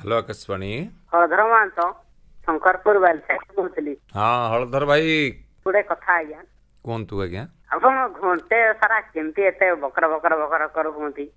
Hello Akashvani. हरधर महंत शंकरपुर बालसाई कहूली। हाँ हलधर भाई गोटे कथा आज्ञा कहतु आज्ञा। आप घंटे सारा केमती एते बकर बकर बकर कहती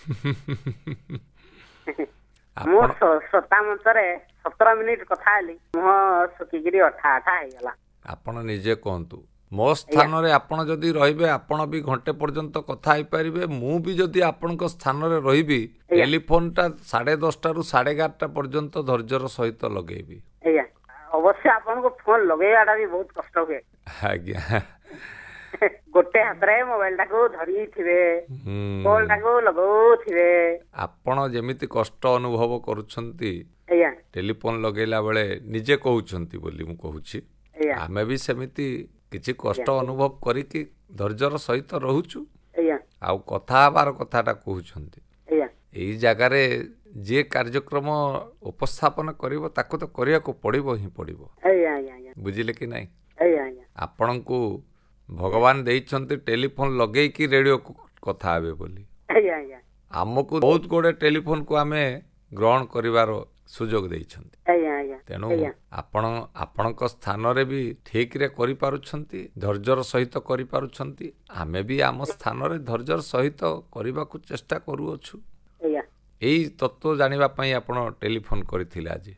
मु श्रोता मंचरे 17 मिनिट कथा हेली मुह सुखिकी अठा अठा होगला। आपण निजे कहतु मो स्थान रे आपण जदि रहिबे आपण भी घंटे पर्यंत कथा होई परिबे। मु भी जदि आपनक स्थान रे रहिबी टेलीफोन टा 10:30 रु 11:30 पर्यंत धैर्यर सहित लगेबी। अवश्य आपन को फोन लगेयाटा भी बहुत कष्ट हुए आज्ञा। गोटे हाथ रे मोबाइल टाको धरी थिबे कॉल टाको लगौ थिबे। आपण जेमिति कष्ट अनुभव करूछंती टेलीफोन लगेला बेले निजे कहउछंती बोली मु कहूछि आमे भी सेमिति किछि कष्ट अनुभव करिकि धैर्यर सहित रहूछु आउ कथा हबार कथाटा कहउछंती। एई जगह रे जे कार्यक्रम उपस्थापन करिवो ताको तो करिया को पड़िबो ही पड़िबो। बुझिले कि नाही? आपण को भगवान देइछंती टेलीफोन लगेई कि रेडियो कथा हेबे बोली। हमको बहुत गोटे टेलीफोन को आमे ग्रहण करिवार सुजोग देइछंती। तेणु आपणक स्थान रे भी ठीक रे करि पारुछंती धैर्यर सहित करि पारुछंती। आमे भी आम स्थान रे धैर्यर सहित करबा को चेष्टा करू अछु। एई तत्व जानिबा पई आपण टेलीफोन करथिले आज।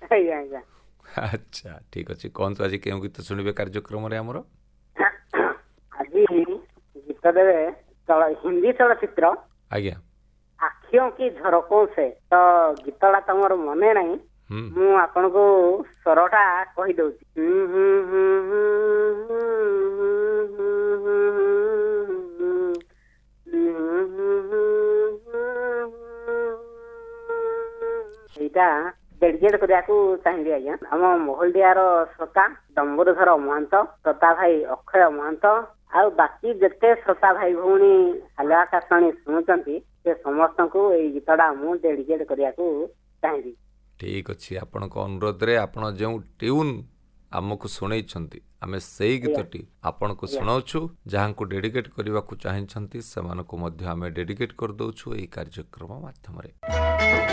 अच्छा ठीक अछि कोन तो आज केउ गीत सुनिबे कार्यक्रम रे हमरो आज गीत देवे हिंदी चलचित्र आज्ञा आखियों की झरोकों से। तो गीतटा तमर मने नहीं मु आपन को स्वरटा कहि दउची। एटा डेडिकेट करिया को चाहिए आज्ञा हम मोहलडियार श्रोता डम्बुरधर महंत श्रोता भाई अक्षय महंत आ बाकी जेते श्रोता भाई भौणी हेलो आकाशवाणी शुणुचंती से समस्त को एई गीतटा मु डेडिकेट करिया को चाहिए। ठीक अच्छी आपण अनुरोध रे आपण जो ट्यून आमको शुणई आमे सेई गीतटी आपण को सुनाउछु जहां को डेडिकेट करबा को चाहिंछंती सेमान को मध्य आमे डेडिकेट कर दउछु एई कार्यक्रम माध्यम रे।